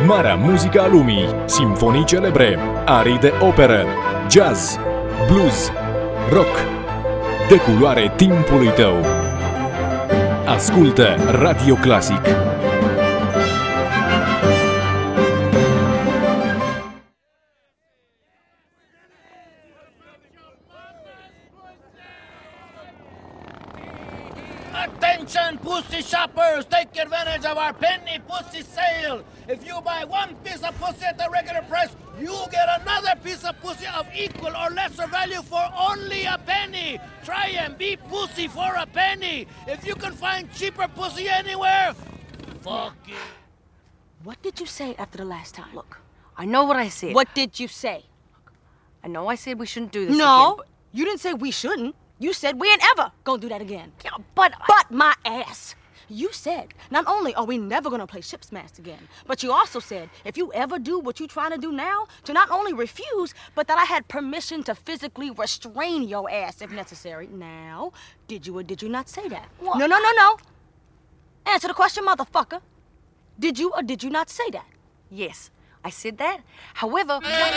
Marea muzică a lumii, simfonii celebre, arii de operă, jazz, blues, rock, de culoare timpului tău. Ascultă Radio Clasic. Attention, pussy shoppers! Take advantage of our penny pussy sale! If you buy one piece of pussy at the regular price, you get another piece of pussy of equal or lesser value for only a penny! Try and be pussy for a penny! If you can find cheaper pussy anywhere, fuck it! What did you say after the last time? Look, I know what I said. What did you say? I know I said we shouldn't do this No, again, but... you didn't say we shouldn't. You said we ain't ever gonna do that again. Yeah, but my ass. You said not only are we never gonna play Ship Smash again, but you also said if you ever do what you're trying to do now, to not only refuse, but that I had permission to physically restrain your ass if necessary. Now, did you or did you not say that? What? No. Answer the question, motherfucker. Did you or did you not say that? Yes, I said that. However... What